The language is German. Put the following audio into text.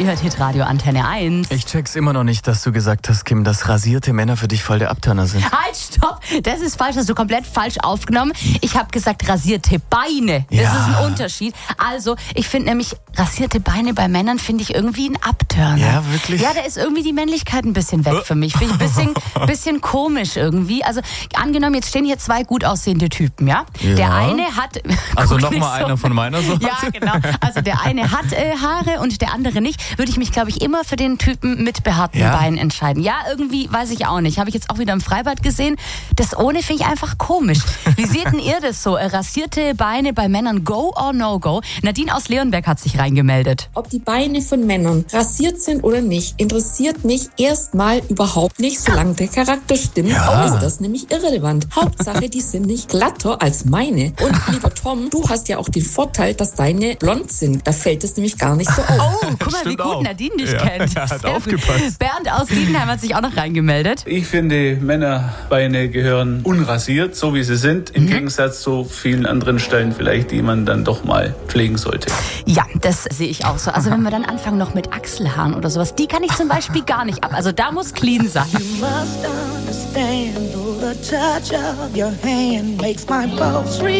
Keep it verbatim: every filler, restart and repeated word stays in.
Ihr hört Hitradio Antenne eins. Ich check's immer noch nicht, dass du gesagt hast, Kim, dass rasierte Männer für dich voll der Abturner sind. Halt, stopp! Das ist falsch, hast du komplett falsch aufgenommen. Ich habe gesagt rasierte Beine. Das Ja. ist ein Unterschied. Also, ich finde nämlich, rasierte Beine bei Männern finde ich irgendwie ein Abturner. Ja, wirklich? Ja, da ist irgendwie die Männlichkeit ein bisschen weg für mich. Finde ich ein bisschen, bisschen komisch irgendwie. Also, angenommen, jetzt stehen hier zwei gut aussehende Typen, ja? Ja. Der eine hat... Also Guck nochmal nicht so. einer von meiner Sorte? Ja, genau. Also der eine hat äh, Haare und der andere nicht. Würde ich mich, glaube ich, immer für den Typen mit behaarten Ja? Beinen entscheiden. Ja, irgendwie weiß ich auch nicht. Habe ich jetzt auch wieder im Freibad gesehen. Das ohne finde ich einfach komisch. Wie seht denn ihr das so? Äh, rasierte Beine bei Männern, go or no go? Nadine aus Leonberg hat sich reingemeldet. Ob die Beine von Männern rasiert sind oder nicht, interessiert mich erstmal überhaupt nicht, solange der Charakter stimmt. Ja. Ist das nämlich irrelevant. Hauptsache, die sind nicht glatter als meine. Und lieber Tom, du hast ja auch den Vorteil, dass deine blond sind. Da fällt es nämlich gar nicht so auf. Oh, guck mal, wie Stimmt gut auch. Nadine dich Ja, kennt. er hat Sehr aufgepasst. gut. Bernd aus Diedenheim hat sich auch noch reingemeldet. Ich finde, Männerbeine gehören unrasiert, so wie sie sind, im Gegensatz zu vielen anderen Stellen vielleicht, die man dann doch mal pflegen sollte. Ja, das sehe ich auch so. Also wenn wir dann anfangen noch mit Achselhaaren oder sowas, die kann ich zum Beispiel gar nicht ab. Also da muss clean sein. You must understand, though the touch of your hand makes my pulse